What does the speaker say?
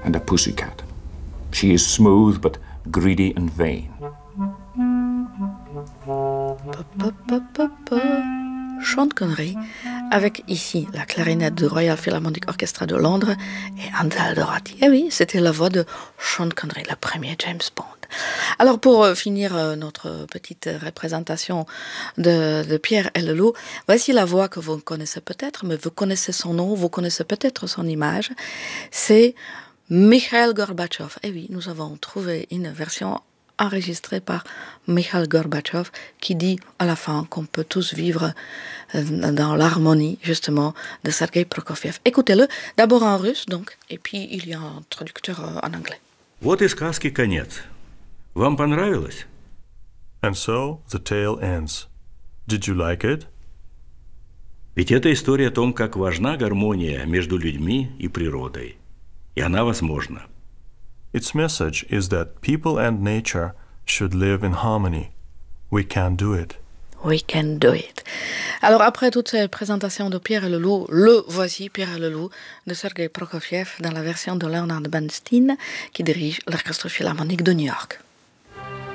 and a pussycat. She is smooth but greedy and vain. Sean Connery, avec ici la clarinette du Royal Philharmonic Orchestra de Londres et Ansel Dorothy. Eh oui, c'était la voix de Sean Connery, le premier James Bond. Alors pour finir notre petite représentation de Pierre et le Loup, voici la voix que vous connaissez peut-être, mais vous connaissez son nom, vous connaissez peut-être son image. C'est Mikhail Gorbatchev. Eh oui, nous avons trouvé une version enregistré par Mikhail Gorbatchev, qui dit à la fin qu'on peut tous vivre dans l'harmonie, justement, de Sergei Prokofiev. Écoutez-le, d'abord en russe, donc, et puis il y a un traducteur en anglais. Вот и сказки конец. Вам понравилось? And so the tale ends. Did you like it? Ведь это история о том, как важна гармония между людьми и природой. И она возможна. Its message is that people and nature should live in harmony. We can do it. We can do it. Alors après toute cette présentation de Pierre et le Loup, le voici Pierre et le Loup de Sergei Prokofiev dans la version de Leonard Bernstein qui dirige l'Orchestre Philharmonique de New York.